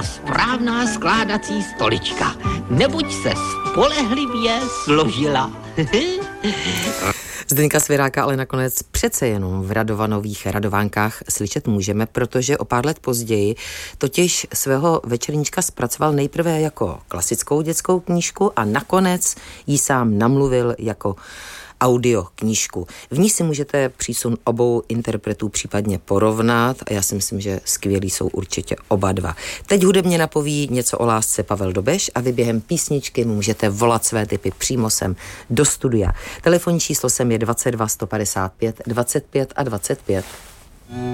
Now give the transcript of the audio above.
to správná skládací stolička. Nebuď se spolehlivě složila. Zdeňka Svěráka ale nakonec přece jenom v Radovanových Radovánkách slyšet můžeme, protože o pár let později totiž svého večerníčka zpracoval nejprve jako klasickou dětskou knížku a nakonec ji sám namluvil jako audio knížku. V ní si můžete přísun obou interpretů případně porovnat a já si myslím, že skvělí jsou určitě oba dva. Teď hudebně napoví něco o lásce Pavel Dobeš a vy během písničky můžete volat své tipy přímo sem do studia. Telefonní číslo sem je 22 155 25 a 25.